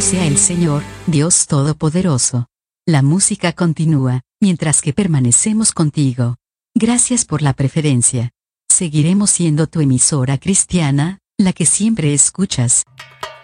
sea el Señor, Dios Todopoderoso. La música continúa, mientras que permanecemos contigo. Gracias por la preferencia. Seguiremos siendo tu emisora cristiana, la que siempre escuchas.